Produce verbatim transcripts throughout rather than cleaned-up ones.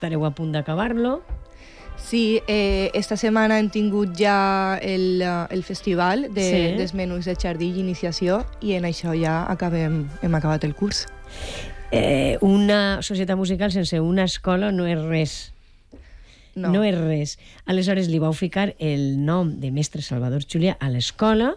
estareu a punt d'acabar-lo. Sí, eh, esta setmana hem tingut ja el, el festival de, Sí. dels menús de jardí i iniciació i en això ja acabem, hem acabat el curs. Eh, una societat musical sense una escola no és res. No. No és res. Aleshores li vau ficar el nom de mestre Salvador Julià a l'escola.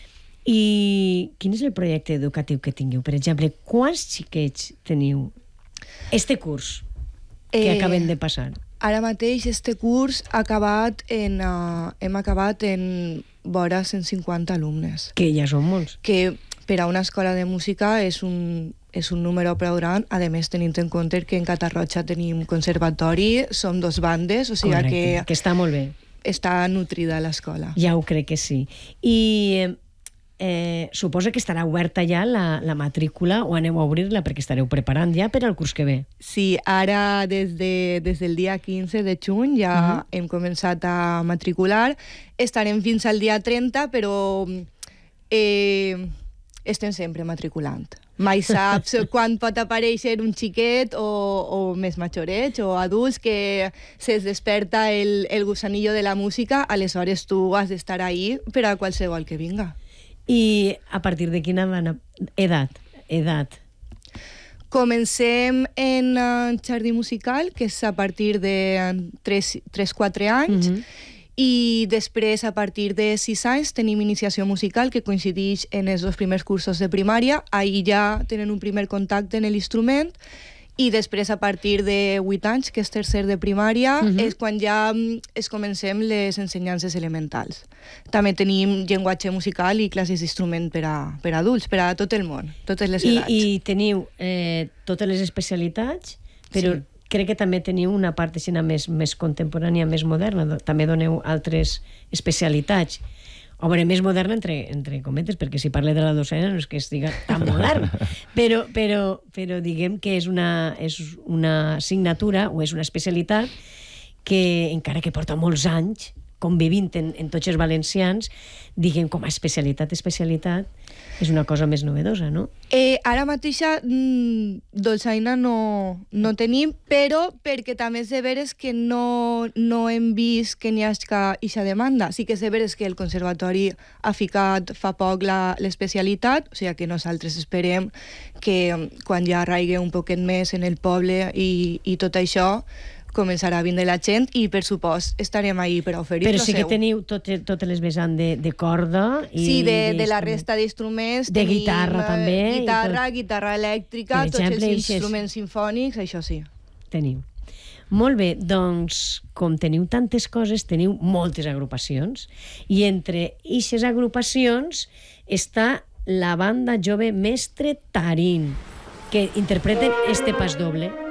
I quin és el projecte educatiu que tingueu? Per exemple, quants xiquets teniu este curs que Eh, acabem de passar? Ara mateix este curs ha acabat en, uh, hem acabat en vora cent cinquanta alumnes, Que ja són molts. que per a una escola de música és un, és un número prou gran, a més tenint en compte que en Catarroja tenim conservatori, som dos bandes, o sigui Correcte, que, que està molt bé. està nutrida l'escola. Ja ho crec que sí. I eh, suposa que estarà oberta ja la, la matrícula, o aneu a obrir-la perquè estareu preparant ja per al curs que ve. Sí, ara des, de, des del dia quinze de juny ja uh -huh. hem començat a matricular. Estarem fins al dia trenta, però eh, estem sempre matriculant. Mai saps quan pot aparèixer un xiquet o, o més majorets o adults que se'ls desperta el, el gusanillo de la música, aleshores tu has d'estar ahí per a qualsevol que vinga. I a partir de quina edat? edat? Comencem en uh, jardí musical, que és a partir de tres quatre anys, uh -huh. i després, a partir de sis anys, tenim iniciació musical, que coincideix en els dos primers cursos de primària. Ahir ja tenen un primer contacte en l'instrument, i després, a partir de vuit anys, que és tercer de primària, uh -huh. és quan ja es comencem les ensenyances elementals. També tenim llenguatge musical i classes d'instrument per a, per a adults, per a tot el món, totes les edats. I, i teniu eh, totes les especialitats, però sí. Crec que també teniu una part així més, més contemporània, més moderna. També doneu altres especialitats. O bé, més moderna entre, entre cometes, perquè si parle de la docena no és que estigui tan modern, però, però, però diguem que és una, és una assignatura o és una especialitat que, encara que porta molts anys convivint en, en tots els valencians, diguem, com a especialitat, especialitat, és una cosa més novedosa, no? Eh, ara mateixa mmm, dolçaina no, no tenim, però perquè també és de veres que no, no hem vist que n'hi hagi aquesta demanda. Sí que és de veres que el conservatori ha ficat fa poc l'especialitat, o sigui que nosaltres esperem que quan ja arraigui un poquet més en el poble i, i tot això, començarà a vindre la gent i, per supost, estarem ahí per a oferir-lo. Però sí que teniu tot, totes les vessants de, de corda i sí, de, de la resta d'instruments. De guitarra, també. Guitarra, tot... guitarra elèctrica, tots els instruments sinfònics, això sí. Teniu. Molt bé, doncs, com teniu tantes coses, teniu moltes agrupacions, i entre aquestes agrupacions està la banda jove Mestre Tarín, que interpreten este pas doble.